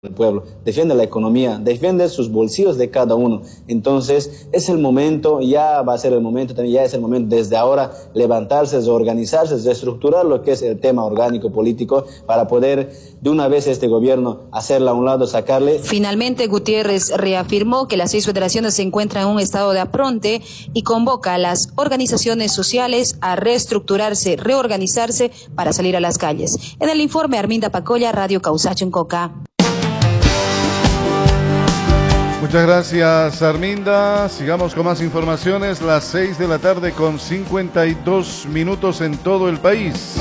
el pueblo, defiende la economía, defiende sus bolsillos de cada uno. Entonces es el momento, ya va a ser el momento, también ya es el momento desde ahora levantarse, reorganizarse, reestructurar lo que es el tema orgánico político para poder de una vez este gobierno hacerla a un lado, sacarle. Finalmente Gutiérrez reafirmó que las 6 federaciones se encuentran en un estado de apronte y convoca a las organizaciones sociales a reestructurarse, reorganizarse para salir a las calles. En el informe, Arminda Pacolla, Radio Causacho en Coca. Muchas gracias, Arminda. Sigamos con más informaciones. Las 6 de la tarde con 52 minutos en todo el país.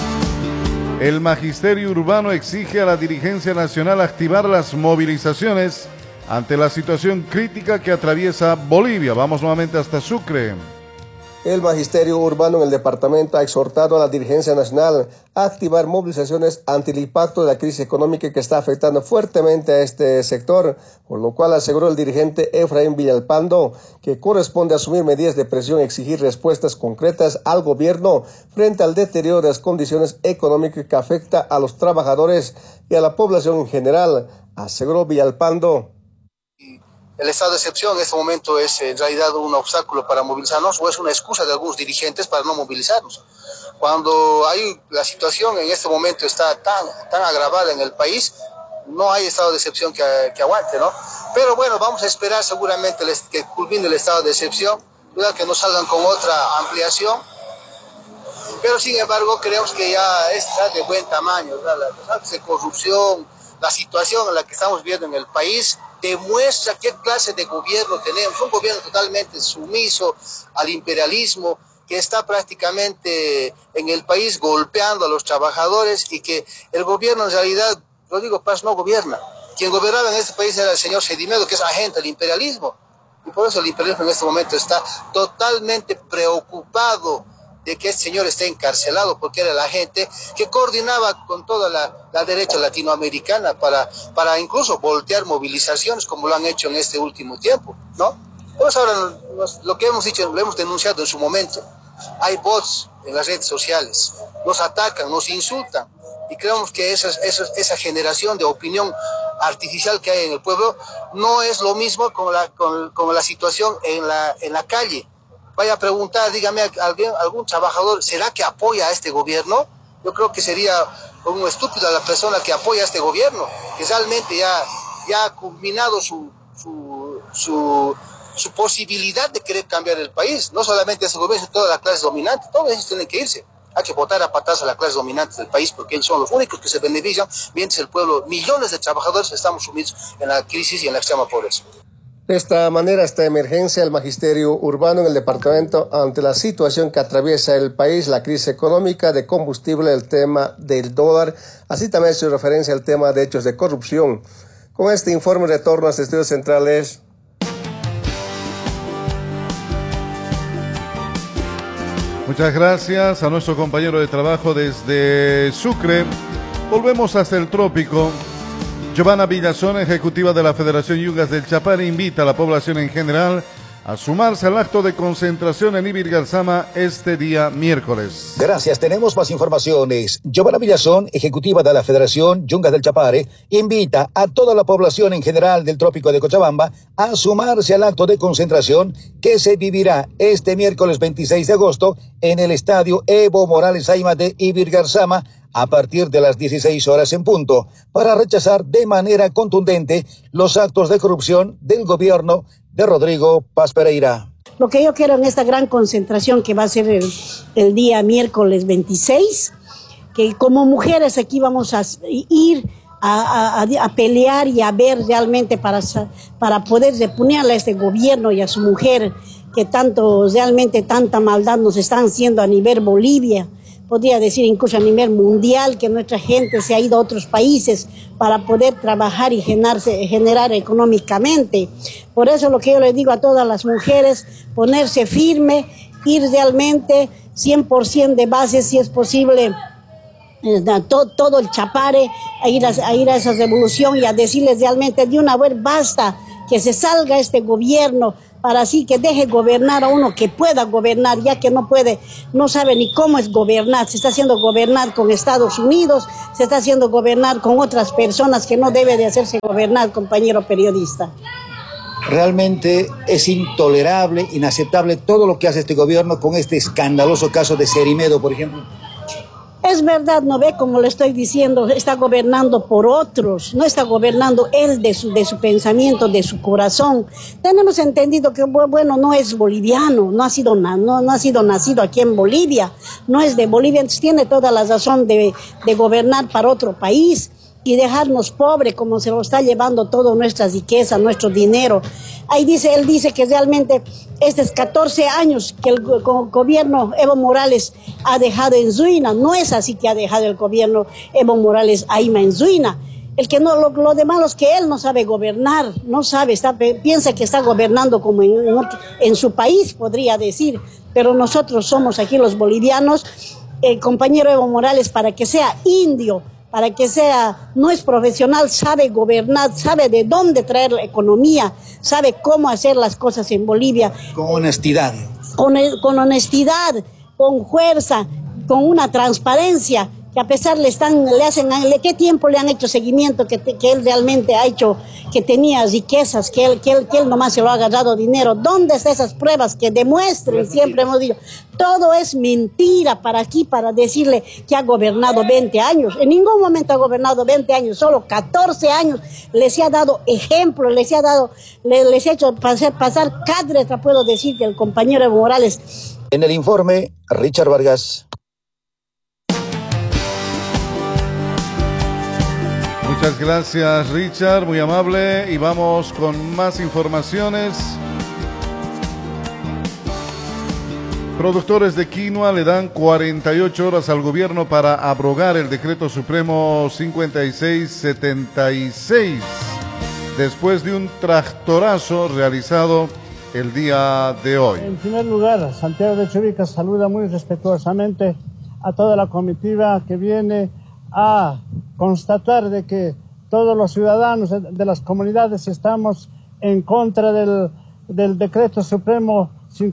El Magisterio Urbano exige a la dirigencia nacional activar las movilizaciones ante la situación crítica que atraviesa Bolivia. Vamos nuevamente hasta Sucre. El Magisterio Urbano en el departamento ha exhortado a la dirigencia nacional a activar movilizaciones ante el impacto de la crisis económica que está afectando fuertemente a este sector, por lo cual aseguró el dirigente Efraín Villalpando que corresponde asumir medidas de presión y exigir respuestas concretas al gobierno frente al deterioro de las condiciones económicas que afecta a los trabajadores y a la población en general, aseguró Villalpando. El estado de excepción en este momento es en realidad un obstáculo para movilizarnos o es una excusa de algunos dirigentes para no movilizarnos. Cuando la situación en este momento está tan agravada en el país, no hay estado de excepción que aguante, ¿no? Pero bueno, vamos a esperar seguramente que culmine el estado de excepción, que no salgan con otra ampliación. Pero sin embargo creemos que ya está de buen tamaño, ¿verdad? Los actos de corrupción, la situación en la que estamos viviendo en el país, demuestra qué clase de gobierno tenemos, un gobierno totalmente sumiso al imperialismo, que está prácticamente en el país golpeando a los trabajadores y que el gobierno en realidad, Rodrigo Paz no gobierna. Quien gobernaba en este país era el señor Sedimedo, que es agente del imperialismo. Y por eso el imperialismo en este momento está totalmente preocupado de que este señor esté encarcelado, porque era la gente que coordinaba con toda la derecha latinoamericana para incluso voltear movilizaciones, como lo han hecho en este último tiempo, ¿no? Pues ahora lo que hemos dicho, lo hemos denunciado en su momento. Hay bots en las redes sociales, nos atacan, nos insultan, y creemos que esa generación de opinión artificial que hay en el pueblo no es lo mismo con la situación en la calle. Vaya a preguntar, dígame, algún trabajador, ¿será que apoya a este gobierno? Yo creo que sería un estúpido a la persona que apoya a este gobierno, que realmente ya ha culminado su posibilidad de querer cambiar el país. No solamente ese gobierno, sino toda la clase dominante, todos ellos tienen que irse. Hay que votar a patas a la clase dominante del país, porque ellos son los únicos que se benefician, mientras el pueblo, millones de trabajadores, estamos sumidos en la crisis y en la extrema pobreza. De esta manera, esta emergencia del Magisterio Urbano en el departamento ante la situación que atraviesa el país, la crisis económica, de combustible, el tema del dólar, así también su referencia al tema de hechos de corrupción. Con este informe retorno a los estudios centrales. Muchas gracias a nuestro compañero de trabajo desde Sucre. Volvemos hasta el trópico. Giovanna Villazón, ejecutiva de la Federación Yungas del Chapare, invita a la población en general a sumarse al acto de concentración en Ibirgarzama este día miércoles. Gracias, tenemos más informaciones. Giovanna Villazón, ejecutiva de la Federación Yungas del Chapare, invita a toda la población en general del trópico de Cochabamba a sumarse al acto de concentración que se vivirá este miércoles 26 de agosto en el estadio Evo Morales Ayma de Ibirgarzama a partir de las 16 horas en punto, para rechazar de manera contundente los actos de corrupción del gobierno de Rodrigo Paz Pereira. Lo que yo quiero en esta gran concentración que va a ser el día miércoles 26, que como mujeres aquí vamos a ir a pelear y a ver realmente para poder repugnarle a este gobierno y a su mujer que realmente tanta maldad nos están haciendo a nivel Bolivia. Podría decir incluso a nivel mundial que nuestra gente se ha ido a otros países para poder trabajar y generar económicamente. Por eso lo que yo les digo a todas las mujeres, ponerse firme, ir realmente 100% de base si es posible, todo el Chapare, a ir a esa revolución y a decirles realmente de una vez basta, que se salga este gobierno, para así que deje gobernar a uno que pueda gobernar, ya que no puede, no sabe ni cómo es gobernar. Se está haciendo gobernar con Estados Unidos, se está haciendo gobernar con otras personas que no debe de hacerse gobernar, compañero periodista. Realmente es intolerable, inaceptable todo lo que hace este gobierno con este escandaloso caso de Cerimedo, por ejemplo. Es verdad, ¿no ve? Como le estoy diciendo, está gobernando por otros, no está gobernando él de su pensamiento, de su corazón. Tenemos entendido que, bueno, no es boliviano, no ha sido nacido aquí en Bolivia, no es de Bolivia, entonces tiene toda la razón de gobernar para otro país y dejarnos pobres como se lo está llevando toda nuestra riqueza, nuestro dinero. Ahí él dice que realmente estos 14 años que el gobierno Evo Morales ha dejado en ruina, no es así que ha dejado el gobierno Evo Morales a Ima en ruina. El que no, lo de malo es que él no sabe gobernar, no sabe, piensa que está gobernando como en su país, podría decir, pero nosotros somos aquí los bolivianos, el compañero Evo Morales, para que sea indio, para que no es profesional, sabe gobernar, sabe de dónde traer la economía, sabe cómo hacer las cosas en Bolivia. Con honestidad. Con honestidad, con fuerza, con una transparencia, que a pesar ¿qué tiempo le han hecho seguimiento que él realmente ha hecho, que tenía riquezas, que él nomás se lo ha agarrado dinero? ¿Dónde están esas pruebas que demuestren? Siempre hemos dicho, todo es mentira para decirle que ha gobernado 20 años. En ningún momento ha gobernado 20 años, solo 14 años. Les ha dado ejemplo, les ha hecho pasar cátedra, puedo decir, que el compañero Evo Morales. En el informe, Richard Vargas. Muchas gracias, Richard, muy amable, y vamos con más informaciones. Productores de quinoa le dan 48 horas al gobierno para abrogar el decreto supremo 5676, después de un tractorazo realizado el día de hoy. En primer lugar, Santiago de Chuquica saluda muy respetuosamente a toda la comitiva que viene a constatar de que todos los ciudadanos de las comunidades estamos en contra del decreto supremo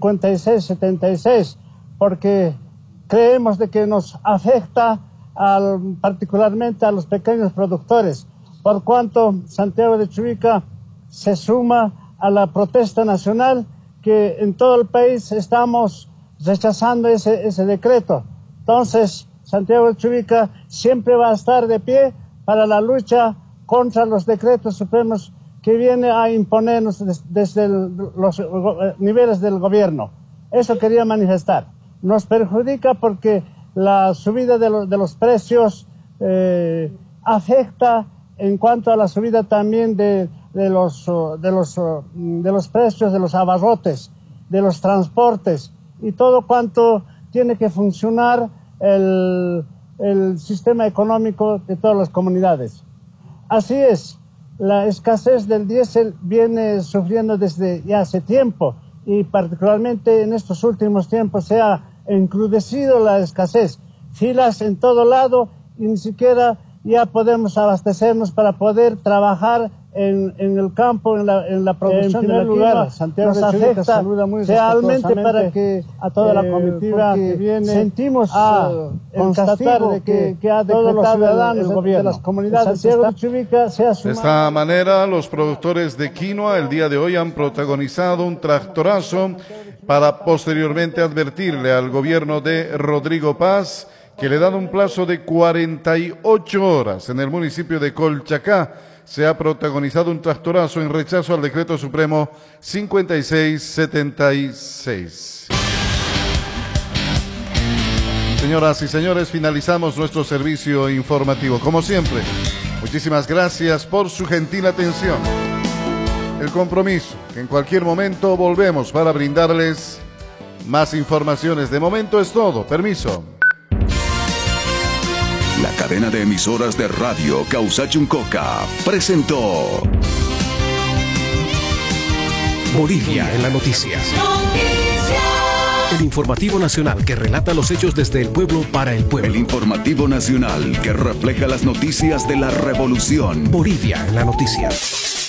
5676, porque creemos de que nos afecta particularmente a los pequeños productores, por cuanto Santiago de Chuquica se suma a la protesta nacional que en todo el país estamos rechazando ese decreto. Entonces, Santiago de Chuquica siempre va a estar de pie para la lucha contra los decretos supremos que viene a imponernos desde los niveles del gobierno. Eso quería manifestar. Nos perjudica porque la subida de los precios afecta en cuanto a la subida también de los precios de los abarrotes, de los transportes y todo cuanto tiene que funcionar el sistema económico de todas las comunidades. Así es, la escasez del diésel viene sufriendo desde ya hace tiempo y particularmente en estos últimos tiempos se ha encrudecido la escasez. Filas en todo lado y ni siquiera ya podemos abastecernos para poder trabajar en el campo, en la producción. En primer lugar, Santiago de Chuquica saluda muy realmente para que a toda la comitiva que viene sentimos constatar de que ha todos los ciudadanos de las comunidades Santiago de Chuquica se ha sumado. De esta manera, los productores de quinoa el día de hoy han protagonizado un tractorazo para posteriormente advertirle al gobierno de Rodrigo Paz que le dan un plazo de 48 horas. En el municipio de Colchacá se ha protagonizado un tractorazo en rechazo al decreto supremo 5676. Señoras y señores, finalizamos nuestro servicio informativo. Como siempre, muchísimas gracias por su gentil atención. El compromiso, que en cualquier momento volvemos para brindarles más informaciones. De momento es todo. Permiso. La cadena de emisoras de radio Causachuncoca presentó Bolivia en la noticia. El informativo nacional que relata los hechos desde el pueblo para el pueblo. El informativo nacional que refleja las noticias de la revolución. Bolivia en la noticia.